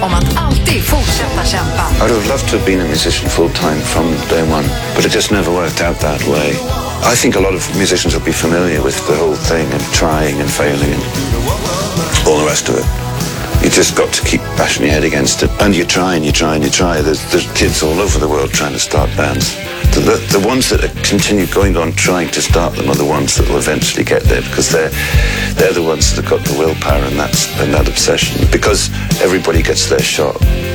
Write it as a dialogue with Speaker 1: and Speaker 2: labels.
Speaker 1: om att alltid fortsätta kämpa.
Speaker 2: I would have loved to have been a musician full-time from day one, but it just never worked out that way. I think a lot of musicians will be familiar with the whole thing and trying and failing and all the rest of it. You just got to keep bashing your head against it. And you try and you try and you try. There's kids all over the world trying to start bands. The ones that continue going on trying to start them are the ones that will eventually get there, because they're the ones that have got the willpower and that obsession. Because everybody gets their shot.